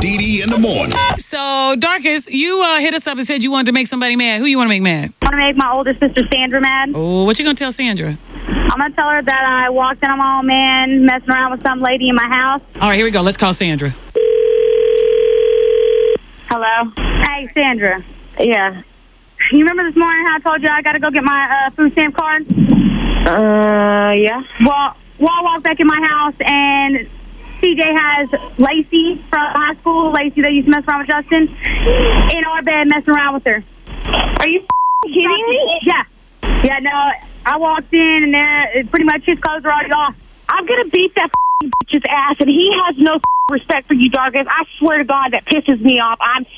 DD in the morning. So, Darkest, you hit us up and said you wanted to make somebody mad. Who you want to make mad? I want to make my older sister Sandra mad. Oh, what you gonna tell Sandra? I'm going to tell her that I walked in on my old man messing around with some lady in my house. All right, here we go. Let's call Sandra. Hello? Hey, Sandra. Yeah. You remember this morning how I told you I got to go get my food stamp card? Yeah. Well, I walked back in my house, and CJ has Lacey from high school, Lacey that used to mess around with Justin, in our bed messing around with her. Are you kidding me? Yeah. Yeah, no, I walked in, and there, pretty much his clothes are already off. I'm going to beat that bitch's ass, and he has no respect for you, Darkest. I swear to God, that pisses me off.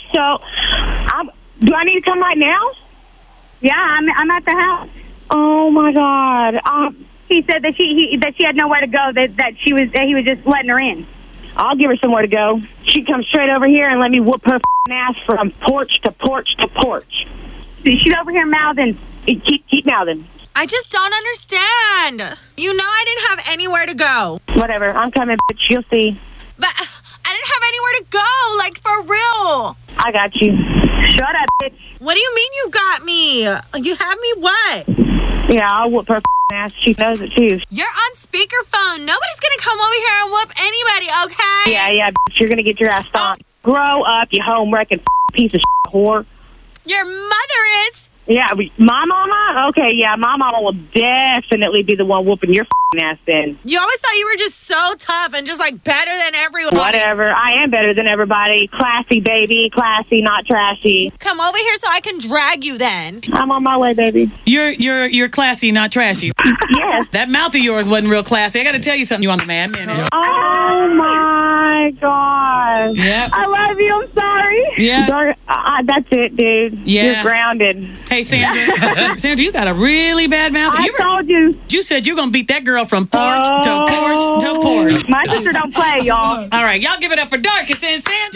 Do I need to come right now? Yeah, I'm at the house. Oh, my God. He said that she had nowhere to go, that he was just letting her in. I'll give her somewhere to go. She comes straight over here and let me whoop her ass from porch to porch to porch. She's over here mouthing. Keep mouthing. I just don't understand. You know I didn't have anywhere to go. Whatever. I'm coming, bitch. You'll see. But I didn't have anywhere to go, like for real. I got you. Shut up, bitch. What do you mean you got me? You have me what? Yeah, I'll whoop her ass. She knows it, too. You're on speakerphone. Nobody's going to come over here and whoop anybody, okay? Yeah, bitch. You're going to get your ass stomped. Grow up, you home-wrecking piece of whore. Your mother is. Yeah, my mama? Okay, yeah, my mama will definitely be the one whooping your ass then. You always thought you were just so tough and just like better than everyone. Whatever. I am better than everybody. Classy, baby. Classy, not trashy. Come over here so I can drag you then. I'm on my way, baby. You're classy, not trashy. Yes. That mouth of yours wasn't real classy. I got to tell you something, you on the Mad Minute. Oh, my God. Yeah. I love you. I'm sorry. Yeah. That's it, dude. Yeah. You're grounded. Hey, Sandra. Sandra, you got a really bad mouth. I told you. You said you're going to beat that girl from porch to porch to porch. My sister don't play, y'all. All right, y'all give it up for Darkest and Sandra.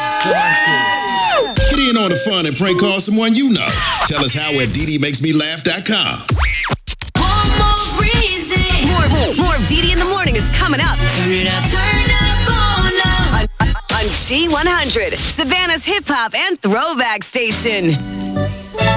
Get in on the fun and prank call someone you know. Tell us how at DDMakesMeLaugh.com. One more reason. More of DD in the morning is coming up. Turn it up. Turn up on up. On G100, Savannah's hip hop and throwback station.